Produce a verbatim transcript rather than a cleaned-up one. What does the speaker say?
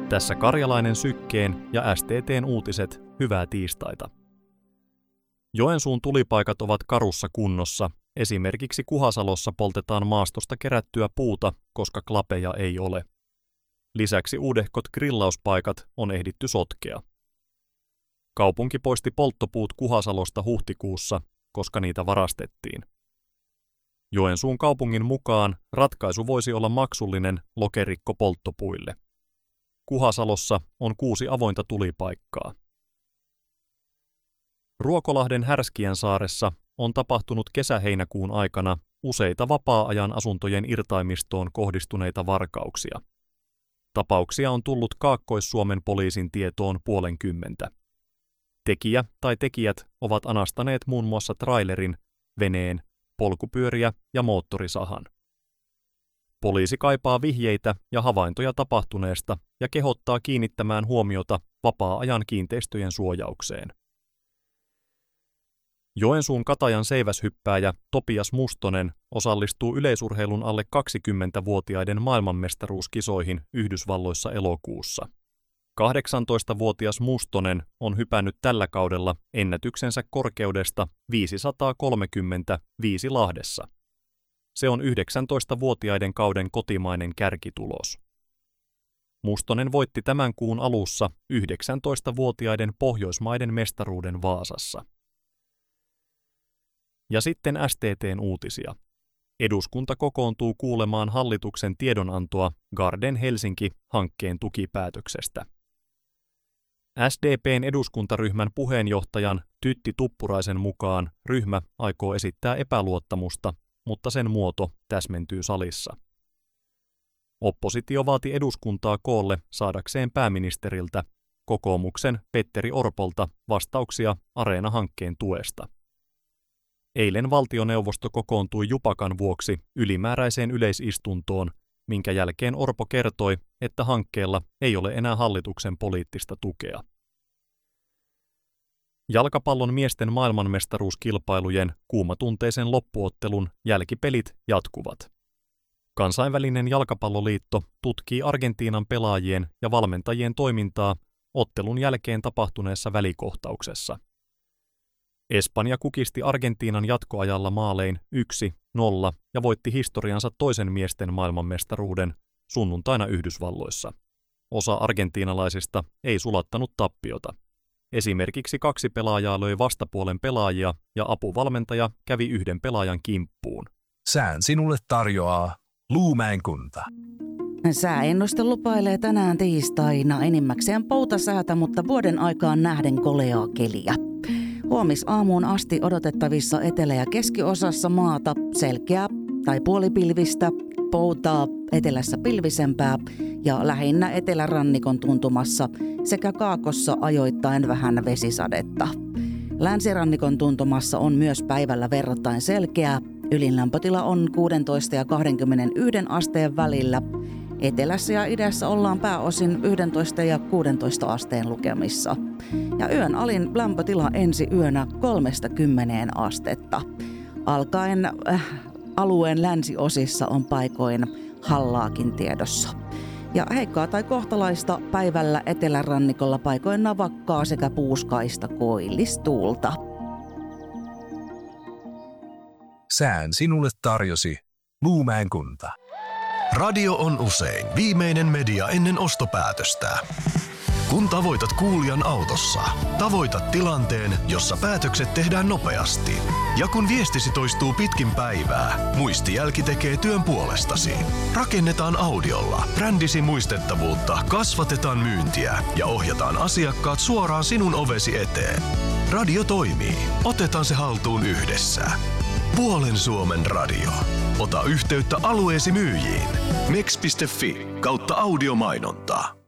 Tässä Karjalainen Sykkeen ja S T T:n uutiset, hyvää tiistaita. Joensuun tulipaikat ovat karussa kunnossa. Esimerkiksi Kuhasalossa poltetaan maastosta kerättyä puuta, koska klapeja ei ole. Lisäksi uudehkot grillauspaikat on ehditty sotkea. Kaupunki poisti polttopuut Kuhasalosta huhtikuussa, koska niitä varastettiin. Joensuun kaupungin mukaan ratkaisu voisi olla maksullinen lokerikko polttopuille. Kuhasalossa on kuusi avointa tulipaikkaa. Ruokolahden Härskiänsaaressa on tapahtunut kesä-heinäkuun aikana useita vapaa-ajan asuntojen irtaimistoon kohdistuneita varkauksia. Tapauksia on tullut Kaakkois-Suomen poliisin tietoon puolenkymmentä. Tekijä tai tekijät ovat anastaneet muun muassa trailerin, veneen, polkupyöriä ja moottorisahan. Poliisi kaipaa vihjeitä ja havaintoja tapahtuneesta ja kehottaa kiinnittämään huomiota vapaa-ajan kiinteistöjen suojaukseen. Joensuun Katajan seiväshyppääjä Topias Mustonen osallistuu yleisurheilun alle kaksikymmentävuotiaiden maailmanmestaruuskisoihin Yhdysvalloissa elokuussa. kahdeksantoistavuotias Mustonen on hypännyt tällä kaudella ennätyksensä korkeudesta viisisataakolmekymmentäviisi Lahdessa. Se on yhdeksäntoistavuotiaiden kauden kotimainen kärkitulos. Mustonen voitti tämän kuun alussa yhdeksäntoistavuotiaiden Pohjoismaiden mestaruuden Vaasassa. Ja sitten S T T:n uutisia. Eduskunta kokoontuu kuulemaan hallituksen tiedonantoa Garden Helsinki-hankkeen tukipäätöksestä. S D P:n eduskuntaryhmän puheenjohtajan Tytti Tuppuraisen mukaan ryhmä aikoo esittää epäluottamusta, mutta sen muoto täsmentyy salissa. Oppositio vaati eduskuntaa koolle saadakseen pääministeriltä, kokoomuksen Petteri Orpolta, vastauksia Areena-hankkeen tuesta. Eilen valtioneuvosto kokoontui jupakan vuoksi ylimääräiseen yleisistuntoon, minkä jälkeen Orpo kertoi, että hankkeella ei ole enää hallituksen poliittista tukea. Jalkapallon miesten maailmanmestaruuskilpailujen kuumatunteisen loppuottelun jälkipelit jatkuvat. Kansainvälinen jalkapalloliitto tutkii Argentiinan pelaajien ja valmentajien toimintaa ottelun jälkeen tapahtuneessa välikohtauksessa. Espanja kukisti Argentiinan jatkoajalla maalein yksi nolla ja voitti historiansa toisen miesten maailmanmestaruuden sunnuntaina Yhdysvalloissa. Osa argentiinalaisista ei sulattanut tappiota. Esimerkiksi kaksi pelaajaa löi vastapuolen pelaajia ja apuvalmentaja kävi yhden pelaajan kimppuun. Sään sinulle tarjoaa Luumäen kunta. Sääennuste lupailee tänään tiistaina enimmäkseen poutasäätä, mutta vuoden aikaan nähden koleaa keliä. Huomisaamuun asti odotettavissa etelä- ja keskiosassa maata selkeää tai puolipilvistä, poutaa, etelässä pilvisempää ja lähinnä etelärannikon tuntumassa sekä kaakossa ajoittain vähän vesisadetta. Länsirannikon tuntumassa on myös päivällä verrattain selkeää. Ylinlämpötila on kuusitoista ja kaksikymmentäyksi asteen välillä. Etelässä ja idässä ollaan pääosin yksitoista ja kuusitoista asteen lukemissa. Ja yön alin lämpötila ensi yönä kolmekymmentä astetta. Alkaen äh, alueen länsiosissa on paikoin hallaakin tiedossa. Ja heikkoa tai kohtalaista päivällä etelärannikolla paikoin navakkaa sekä puuskaista koillistuulta. Sään sinulle tarjosi Luumäen kunta. Radio on usein viimeinen media ennen ostopäätöstä. Kun tavoitat kuulijan autossa, tavoitat tilanteen, jossa päätökset tehdään nopeasti. Ja kun viestisi toistuu pitkin päivää, muistijälki tekee työn puolestasi. Rakennetaan audiolla brändisi muistettavuutta, kasvatetaan myyntiä ja ohjataan asiakkaat suoraan sinun ovesi eteen. Radio toimii. Otetaan se haltuun yhdessä. Puolen Suomen radio. Ota yhteyttä alueesi myyjiin. meks piste fi kautta audiomainontaa.